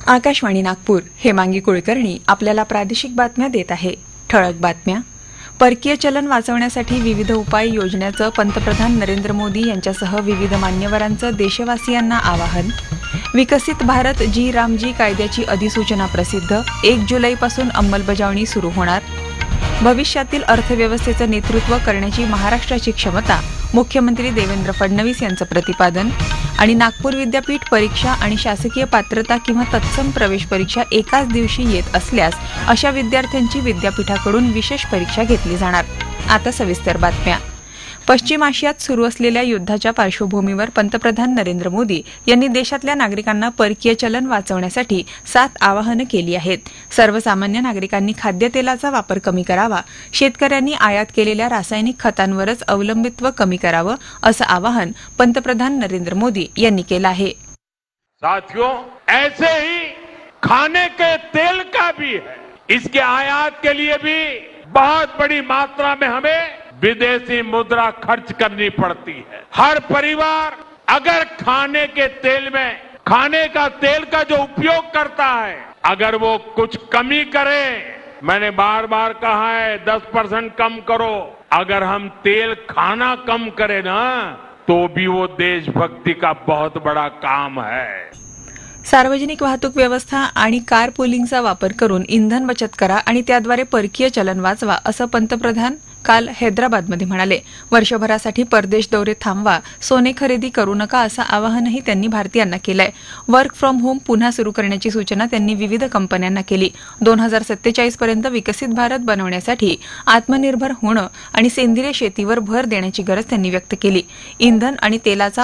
आकाशवाणी नागपूर हेमांगी कुलकर्णी आपल्याला प्रादेशिक बातम्या देत आहे. ठळक बातम्या. परकीय चलन वाचवण्यासाठी विविध उपाय योजण्याचं पंतप्रधान नरेंद्र मोदी यांच्यासह विविध मान्यवरांचं देशवासियांना आवाहन. विकसित भारत जी रामजी कायद्याची अधिसूचना प्रसिद्ध. 1 जुलैपासून अंमलबजावणी सुरू होणार. भविष्यातील अर्थव्यवस्थेचं नेतृत्व करण्याची महाराष्ट्राची क्षमता. मुख्यमंत्री देवेंद्र फडणवीस यांचं प्रतिपादन. आणि नागपूर विद्यापीठ परीक्षा आणि शासकीय पात्रता किंवा तत्सम प्रवेश परीक्षा एकाच दिवशी येत असल्यास अशा विद्यार्थ्यांची विद्यापीठाकडून विशेष परीक्षा घेतली जाणार. आता सविस्तर बातम्या. पश्चिम आशियात सुरू असलेल्या युद्धाच्या पार्श्वभूमीवर पंतप्रधान नरेंद्र मोदी यांनी देशातल्या नागरिकांना परकीय चलन वाचवण्यासाठी 7 आवाहनं केली आहेत. सर्वसामान्य नागरिकांनी खाद्यतेलाचा वापर कमी करावा. शेतकऱ्यांनी आयात केलेल्या रासायनिक खतांवरच अवलंबित्व कमी करावं, असं आवाहन पंतप्रधान नरेंद्र मोदी यांनी केलं आहे. साथियों, ऐसे ही खाने के तेल का भी है. इसके आयात के लिए भी बहुत बड़ी मात्रा में हमें विदेशी मुद्रा खर्च करनी पड़ती है. हर परिवार अगर खाने के तेल में खाने का तेल का जो उपयोग करता है, अगर वो कुछ कमी करे, मैंने बार बार कहा है 10% कम करो. अगर हम तेल खाना कम करें ना, तो भी वो देशभक्ति का बहुत बड़ा काम है. सार्वजनिक वाहतूक व्यवस्था आणि कार पुलिंगचा वापर करून इंधन बचत करा आणि त्याद्वारे परकीय चलन वाचवा, असं पंतप्रधान काल हैदराबादमध्ये म्हणाले. वर्षभरासाठी परदेश दौरे थांबवा, सोने खरेदी करू नका, असं आवाहनही त्यांनी भारतीयांना केलंय. वर्क फ्रॉम होम पुन्हा सुरू करण्याची सूचना त्यांनी विविध कंपन्यांना केली. 2047 पर्यंत विकसित भारत बनवण्यासाठी आत्मनिर्भर होणं आणि सेंद्रिय शेतीवर भर देण्याची गरज त्यांनी व्यक्त केली. इंधन आणि तेलाचा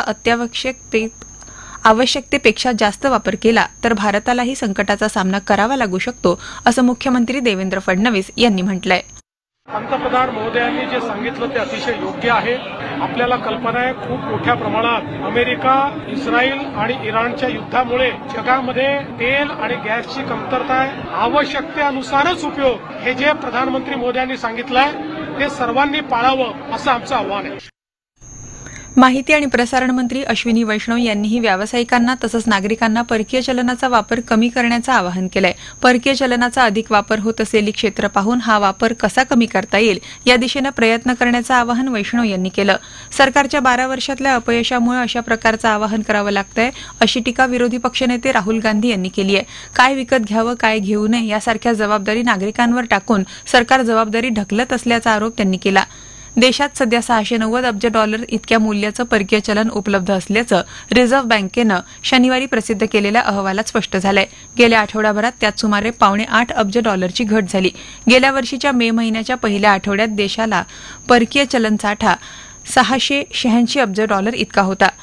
आवश्यकतेपेक्षा जास्त वापर केला तर भारतालाही संकटाचा सामना करावा लागू शकतो, असं मुख्यमंत्री देवेंद्र फडणवीस यांनी म्हटलंय. पंतप्रधान महोदयांनी जे सांगितलं ते अतिशय योग्य आहे. आपल्याला कल्पना आहे, खूप मोठ्या प्रमाणात अमेरिका, इस्रायल आणि इराणच्या युद्धामुळे जगामध्ये तेल आणि गॅसची कमतरता आहे. आवश्यकतेनुसारच उपयोग, हे जे प्रधानमंत्री मोदयांनी सांगितलंय ते सर्वांनी पाळावं, असं आमचं आव्हान आहे. माहिती आणि प्रसारण मंत्री अश्विनी वैष्णव यांनीही व्यावसायिकांना तसंच नागरिकांना परकीय चलनाचा वापर कमी करण्याचं आवाहन केलंय. परकीय चलनाचा अधिक वापर होत असलेली क्षेत्र पाहून हा वापर कसा कमी करता येईल या दिशेनं प्रयत्न करण्याचं आवाहन वैष्णव यांनी केलं. सरकारच्या 12 वर्षातल्या अपयशामुळे अशा प्रकारचं आवाहन करावं लागतंय, अशी टीका विरोधी पक्षनेते राहुल गांधी यांनी केली आहे. काय विकत घ्यावं, काय घेऊ नये यासारख्या जबाबदारी नागरिकांवर टाकून सरकार जबाबदारी ढकलत असल्याचा आरोप त्यांनी केला. देशात सध्या $690 अब्ज इतक्या मूल्याचं परकीय चलन उपलब्ध असल्याचं रिझर्व्ह बँकेनं शनिवारी प्रसिद्ध केलेल्या अहवालात स्पष्ट झालंय. गेल्या आठवड्याभरात त्यात सुमारे $8.25 अब्ज घट झाली. गेल्या वर्षीच्या मे महिन्याच्या पहिल्या आठवड्यात देशाला परकीय चलन साठा $686 अब्ज इतका होता.